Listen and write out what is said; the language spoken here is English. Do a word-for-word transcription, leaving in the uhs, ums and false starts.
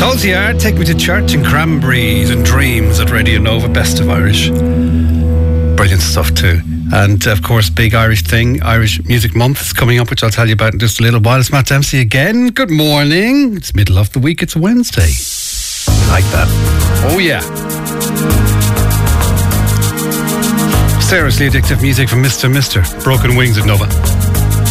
Tulsiard, Take Me to Church, and Cranberries and Dreams at Radio Nova. Best of Irish. Brilliant stuff too. And of course, big Irish thing, Irish Music Month is coming up, which I'll tell you about in just a little while. It's Matt Dempsey again. Good morning. It's middle of the week. It's a Wednesday. You like that? Oh yeah. Seriously addictive music from Mister Mister Broken Wings at Nova.